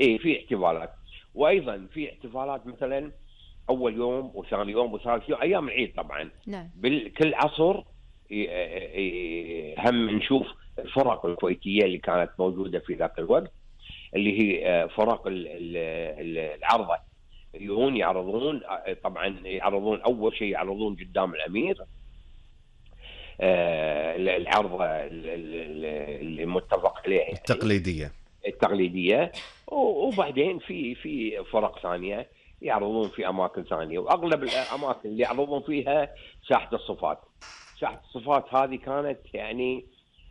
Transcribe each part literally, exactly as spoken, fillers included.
اي في احتفالات، وايضا في احتفالات مثلا اول يوم وثاني يوم وثالث يوم ايام العيد طبعا. نعم. بكل عصر هم نشوف الفرق الكويتيه اللي كانت موجوده في ذاك الوقت، اللي هي فرق العرضه، يجون يعرضون. طبعا يعرضون اول شيء يعرضون قدام الامير العرضه المتفق عليها يعني التقليديه التقليديه، وبعدين في في فرق ثانيه يعرضون في اماكن ثانيه، واغلب الاماكن اللي يعرضون فيها ساحه الصفات. ساحه الصفات هذه كانت يعني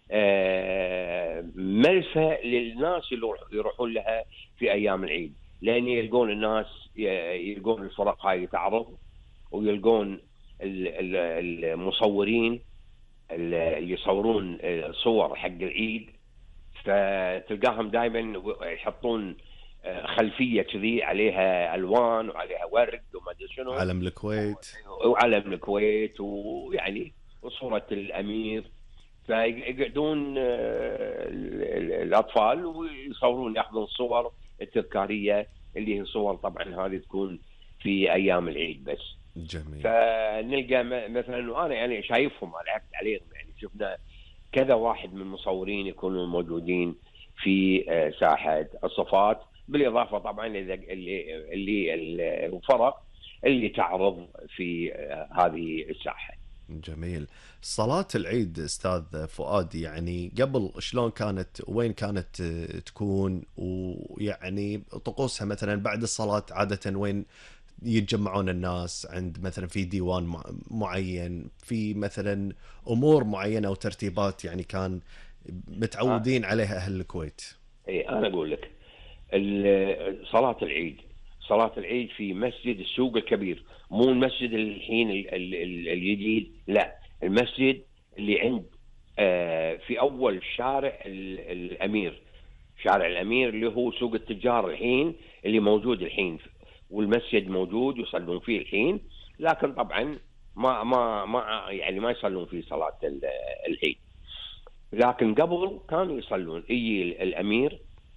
ملفى للناس اللي يروحون لها في ايام العيد، لان يلقون الناس يلقون الفرق هاي تعرض، ويلقون المصورين اللي يصورون صور حق العيد، فتلقاهم دائما يحطون خلفيه كذي عليها الوان وعليها ورد وما ادري شنو، علم الكويت وعلم الكويت ويعني وصوره الامير، فيقعدون الاطفال ويصورون ياخذون صور التذكاريه اللي هي صور طبعا هذه تكون في ايام العيد بس. جميل. فنلقى مثلا، وانا يعني شايفهم انا لعبت عليهم، يعني شفنا كذا واحد من المصورين يكونوا موجودين في ساحه الصفات، بالاضافه طبعا اللي اللي الفرق اللي تعرض في هذه الساحه. جميل. صلاة العيد استاذ فؤاد يعني قبل شلون كانت وين كانت تكون، ويعني طقوسها مثلا بعد الصلاة عادة وين يتجمعون الناس؟ عند مثلا في ديوان معين، في مثلا امور معينة او ترتيبات يعني كان متعودين عليها اهل الكويت؟ اي انا اقول لك، صلاة العيد صلاة العيد في مسجد السوق الكبير، مو المسجد الحين الجديد، لا، المسجد اللي عند في أول شارع الأمير، شارع الأمير اللي هو سوق التجار الحين اللي موجود الحين، والمسجد موجود يصلون فيه الحين، لكن طبعا ما ما ما يعني ما يصلون فيه صلاة العيد، لكن قبل كانوا يصلون. يجي الأمير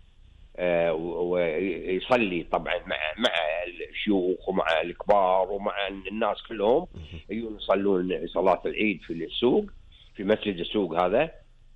ويصلي طبعا مع مع الشيوخ ومع الكبار ومع الناس كلهم، يصلون صلاة العيد في السوق، في مسجد السوق هذا.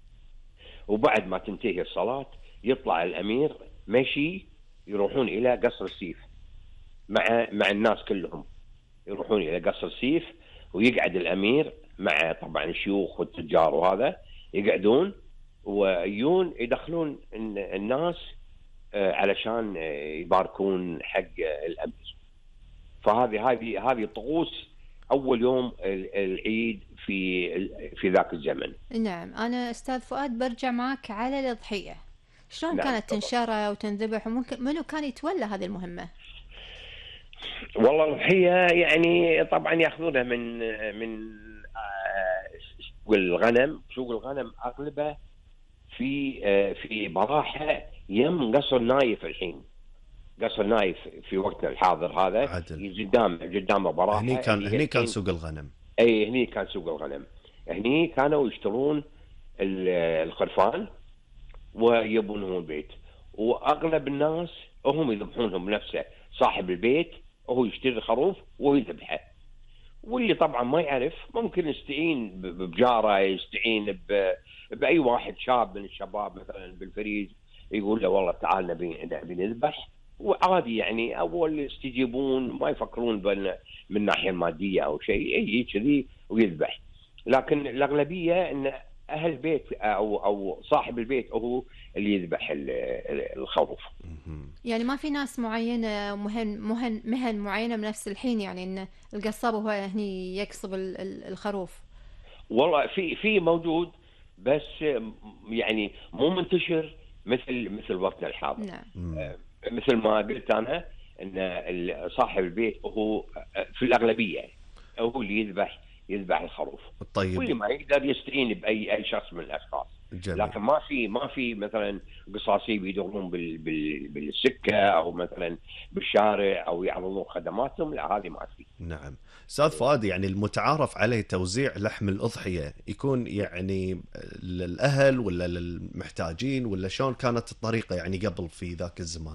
وبعد ما تنتهي الصلاة يطلع الأمير مشي، يروحون إلى قصر السيف مع مع الناس كلهم، يروحون إلى قصر السيف، ويقعد الأمير مع طبعا الشيوخ والتجار، وهذا يقعدون ويجون يدخلون الناس علشان يباركون حق الأمير. فهذه هذه هذه طقوس أول يوم العيد في في ذاك الزمن. نعم. أنا أستاذ فؤاد برجع معك على الأضحية، شلون نعم كانت تنشرى وتنذبح، وممكن منو كان يتولى هذه المهمة؟ والله الأضحية يعني طبعا يأخذونها من من سوق الغنم. سوق الغنم أغلبه في في براحة يم قصر نايف. الحين قصر نايف في وقتنا الحاضر هذا قدام قدام براحة. هني كان هني كان سوق الغنم. اي هني كان سوق الغنم. هني كانوا يشترون الخرفان ويبونهم البيت، واغلب الناس هم يذبحونهم بنفسه. صاحب البيت هو يشتري الخروف ويذبحه، واللي طبعا ما يعرف ممكن يستعين بجاره، يستعين باي واحد شاب من الشباب مثلا بالفريج، يقول له والله تعال نبي نبي نذبح، وعادي يعني اول يستجيبون، ما يفكرون من الناحيه الماديه او شيء، يجي كذي ويذبح. لكن الاغلبيه ان اهل البيت او او صاحب البيت هو اللي يذبح الخروف. يعني ما في ناس معينه مهن مهن مهن معينه بنفس الحين، يعني ان القصاب هو هني يقصب الخروف؟ والله في في موجود، بس يعني مو منتشر مثل مثل وقتنا الحاضر. نعم. مثل ما قلت انا ان صاحب البيت هو في الاغلبيه هو اللي يذبح يذبح الخروف. طيب. واللي ما يقدر يستعين باي اي شخص من الاشخاص. جميل. لكن ما في ما في مثلا قصاصي بيدورون بال بال بالسكه او مثلا بالشارع او يعرضون خدماتهم، لا هذه ما في. نعم. استاذ فؤاد، يعني المتعارف عليه توزيع لحم الاضحيه يكون يعني للاهل ولا للمحتاجين، ولا شلون كانت الطريقه يعني قبل في ذاك الزمان؟